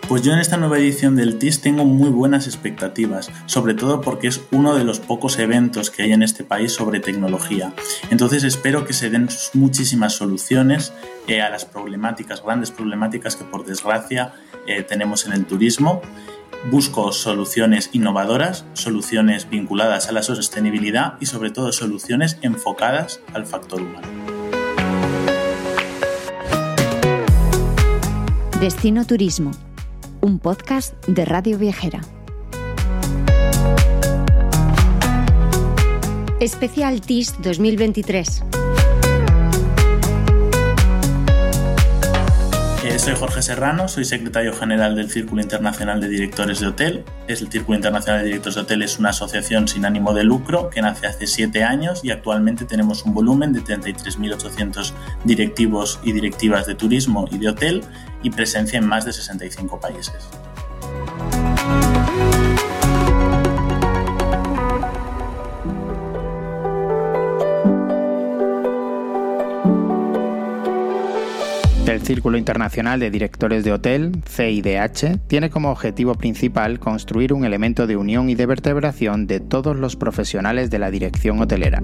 Pues yo en esta nueva edición del TIS tengo muy buenas expectativas, sobre todo porque es uno de los pocos eventos que hay en este país sobre tecnología. Entonces espero que se den muchísimas soluciones a las grandes problemáticas que por desgracia tenemos en el turismo. Busco soluciones innovadoras, soluciones vinculadas a la sostenibilidad y sobre todo soluciones enfocadas al factor humano. Destino Turismo, un podcast de Radio Viajera. Especial TIS 2023. Soy Jorge Serrano, soy secretario general del Círculo Internacional de Directores de Hotel. El Círculo Internacional de Directores de Hotel es una asociación sin ánimo de lucro que nace hace 7 años y actualmente tenemos un volumen de 33.800 directivos y directivas de turismo y de hotel y presencia en más de 65 países. El Círculo Internacional de Directores de Hotel, CIDH, tiene como objetivo principal construir un elemento de unión y de vertebración de todos los profesionales de la dirección hotelera.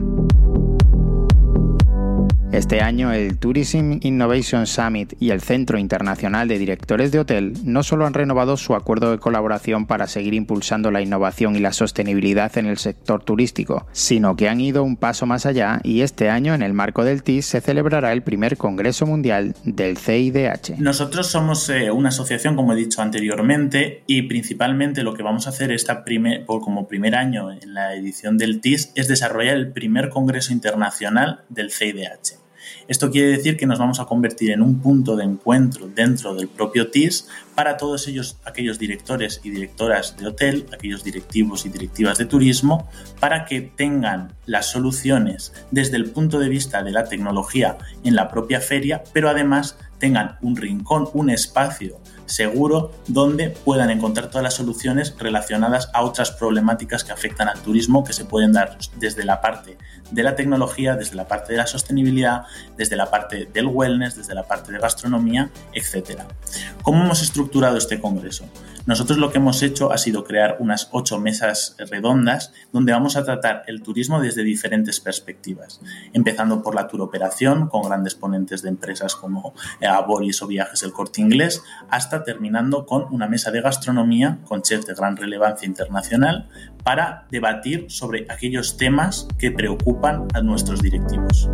Este año, el Tourism Innovation Summit y el Centro Internacional de Directores de Hotel no solo han renovado su acuerdo de colaboración para seguir impulsando la innovación y la sostenibilidad en el sector turístico, sino que han ido un paso más allá y este año, en el marco del TIS, se celebrará el primer Congreso Mundial del CIDH. Nosotros somos una asociación, como he dicho anteriormente, y principalmente lo que vamos a hacer como primer año en la edición del TIS es desarrollar el primer Congreso Internacional del CIDH. Esto quiere decir que nos vamos a convertir en un punto de encuentro dentro del propio TIS para todos aquellos directores y directoras de hotel, aquellos directivos y directivas de turismo, para que tengan las soluciones desde el punto de vista de la tecnología en la propia feria, pero además tengan un rincón, un espacio seguro donde puedan encontrar todas las soluciones relacionadas a otras problemáticas que afectan al turismo, que se pueden dar desde la parte de la tecnología, desde la parte de la sostenibilidad, desde la parte del wellness, desde la parte de gastronomía, etc. ¿Cómo hemos estructurado este congreso? Nosotros lo que hemos hecho ha sido crear unas 8 mesas redondas donde vamos a tratar el turismo desde diferentes perspectivas, empezando por la turoperación con grandes ponentes de empresas como Aboris o Viajes El Corte Inglés, hasta terminando con una mesa de gastronomía con chefs de gran relevancia internacional para debatir sobre aquellos temas que preocupan a nuestros directivos.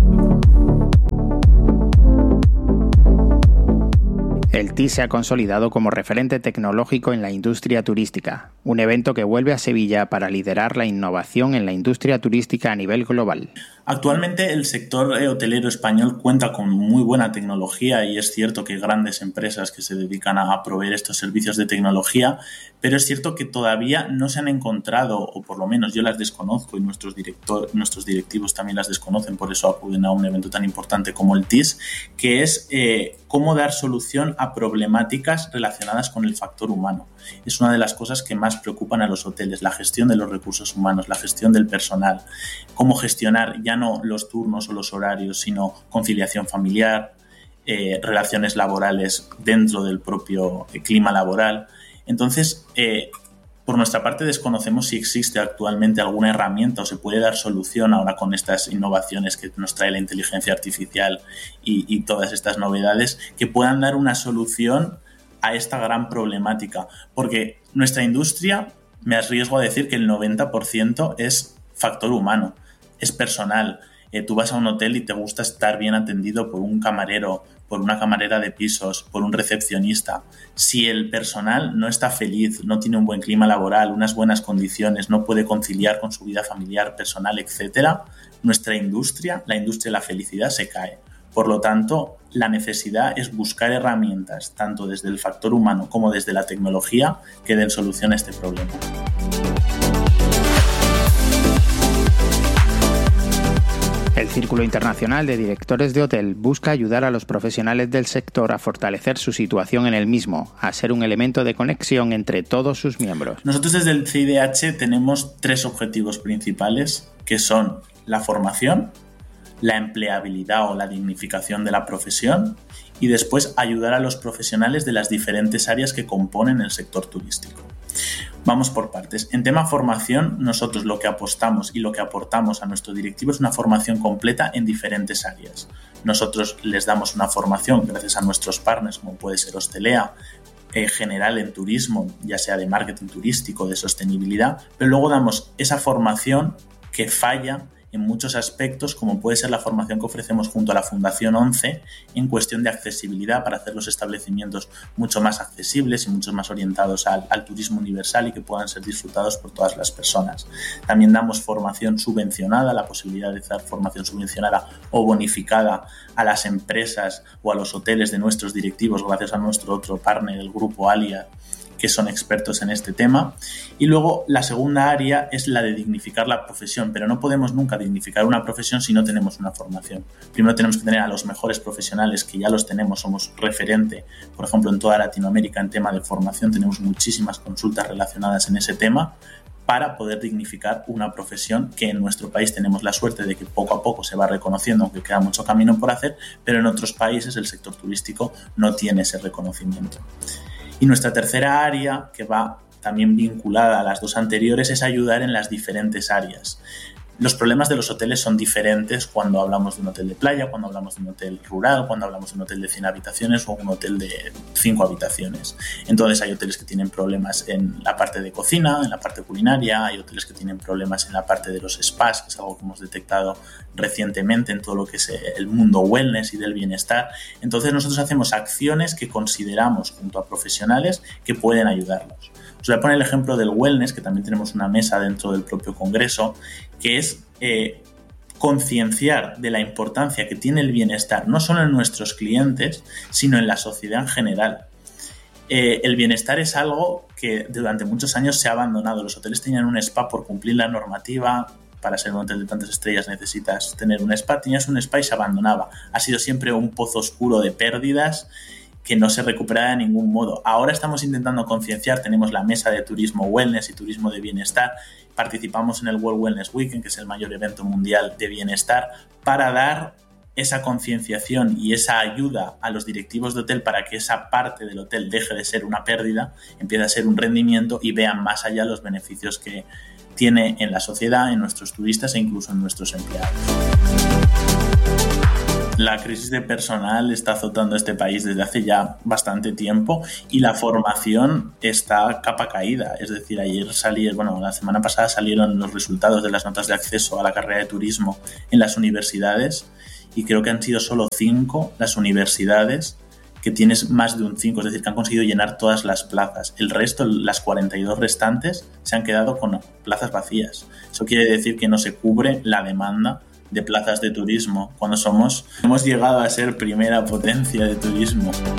El TIS se ha consolidado como referente tecnológico en la industria turística, un evento que vuelve a Sevilla para liderar la innovación en la industria turística a nivel global. Actualmente el sector hotelero español cuenta con muy buena tecnología y es cierto que hay grandes empresas que se dedican a proveer estos servicios de tecnología, pero es cierto que todavía no se han encontrado, o por lo menos yo las desconozco y nuestros directivos también las desconocen, por eso acuden a un evento tan importante como el TIS, que es cómo dar solución a problemáticas relacionadas con el factor humano. Es una de las cosas que más preocupan a los hoteles, la gestión de los recursos humanos, la gestión del personal, cómo gestionar ya no los turnos o los horarios, sino conciliación familiar, relaciones laborales dentro del propio clima laboral. Entonces, por nuestra parte desconocemos si existe actualmente alguna herramienta o se puede dar solución ahora con estas innovaciones que nos trae la inteligencia artificial y todas estas novedades que puedan dar una solución a esta gran problemática. Porque nuestra industria, me arriesgo a decir que el 90% es factor humano, es personal. Tú vas a un hotel y te gusta estar bien atendido por un camarero, por una camarera de pisos, por un recepcionista. Si el personal no está feliz, no tiene un buen clima laboral, unas buenas condiciones, no puede conciliar con su vida familiar, personal, etc., nuestra industria, la industria de la felicidad, se cae. Por lo tanto, la necesidad es buscar herramientas, tanto desde el factor humano como desde la tecnología, que den solución a este problema. El Círculo Internacional de Directores de Hotel busca ayudar a los profesionales del sector a fortalecer su situación en el mismo, a ser un elemento de conexión entre todos sus miembros. Nosotros desde el CIDH tenemos 3 objetivos principales, que son la formación, la empleabilidad o la dignificación de la profesión y después ayudar a los profesionales de las diferentes áreas que componen el sector turístico. Vamos por partes. En tema formación, nosotros lo que apostamos y lo que aportamos a nuestro directivo es una formación completa en diferentes áreas. Nosotros les damos una formación gracias a nuestros partners, como puede ser Hostelea, general en turismo, ya sea de marketing turístico, de sostenibilidad, pero luego damos esa formación que falla en muchos aspectos, como puede ser la formación que ofrecemos junto a la Fundación 11 en cuestión de accesibilidad para hacer los establecimientos mucho más accesibles y mucho más orientados al turismo universal y que puedan ser disfrutados por todas las personas. También damos formación subvencionada, la posibilidad de dar formación subvencionada o bonificada a las empresas o a los hoteles de nuestros directivos gracias a nuestro otro partner, el grupo Alia, que son expertos en este tema. Y luego la segunda área es la de dignificar la profesión, pero no podemos nunca dignificar una profesión si no tenemos una formación. Primero tenemos que tener a los mejores profesionales, que ya los tenemos, somos referente, por ejemplo, en toda Latinoamérica en tema de formación, tenemos muchísimas consultas relacionadas en ese tema, para poder dignificar una profesión que en nuestro país tenemos la suerte de que poco a poco se va reconociendo, aunque queda mucho camino por hacer, pero en otros países el sector turístico no tiene ese reconocimiento. Y nuestra tercera área, que va también vinculada a las dos anteriores, es ayudar en las diferentes áreas. Los problemas de los hoteles son diferentes cuando hablamos de un hotel de playa, cuando hablamos de un hotel rural, cuando hablamos de un hotel de 100 habitaciones o un hotel de 5 habitaciones. Entonces hay hoteles que tienen problemas en la parte de cocina, en la parte culinaria, hay hoteles que tienen problemas en la parte de los spas, que es algo que hemos detectado recientemente en todo lo que es el mundo wellness y del bienestar. Entonces nosotros hacemos acciones que consideramos junto a profesionales que pueden ayudarlos. Os voy a poner el ejemplo del wellness, que también tenemos una mesa dentro del propio congreso, que es concienciar de la importancia que tiene el bienestar, no solo en nuestros clientes, sino en la sociedad en general. El bienestar es algo que durante muchos años se ha abandonado. Los hoteles tenían un spa por cumplir la normativa. Para ser un hotel de tantas estrellas necesitas tener un spa. Tenías un spa y se abandonaba. Ha sido siempre un pozo oscuro de pérdidas que no se recupera de ningún modo. Ahora estamos intentando concienciar, tenemos la mesa de turismo wellness y turismo de bienestar, participamos en el World Wellness Weekend, que es el mayor evento mundial de bienestar, para dar esa concienciación y esa ayuda a los directivos de hotel para que esa parte del hotel deje de ser una pérdida, empiece a ser un rendimiento y vean más allá los beneficios que tiene en la sociedad, en nuestros turistas e incluso en nuestros empleados. La crisis de personal está azotando este país desde hace ya bastante tiempo y la formación está capa caída. Es decir, la semana pasada salieron los resultados de las notas de acceso a la carrera de turismo en las universidades y creo que han sido solo 5 las universidades que tienes más de un 5, es decir, que han conseguido llenar todas las plazas. El resto, las 42 restantes, se han quedado con plazas vacías. Eso quiere decir que no se cubre la demanda de plazas de turismo cuando hemos llegado a ser primera potencia de turismo.